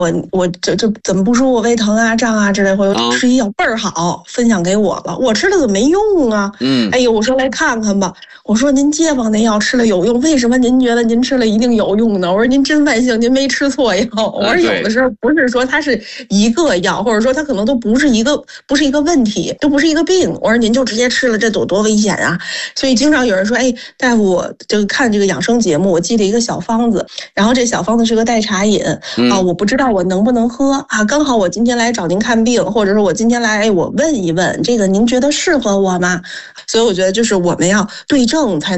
我这怎么不说我胃疼啊、胀啊之类，或者吃一药倍儿好，分享给我了，我吃了怎么没用啊？哎呦，我说来看看吧。我说您街坊那药吃了有用，为什么您觉得您吃了一定有用呢？我说您真万幸，您没吃错药。我说有的时候不是说它是一个药，或者说它可能都不是一个问题，都不是一个病。我说您就直接吃了，这多危险啊！所以经常有人说，哎，大夫，我就看这个养生节目，我记了一个小方子，然后这小方子是个代茶饮啊，我不知道我能不能喝啊？刚好我今天来找您看病，或者说我今天来，我问一问，这个您觉得适合我吗？所以我觉得就是我们要对症才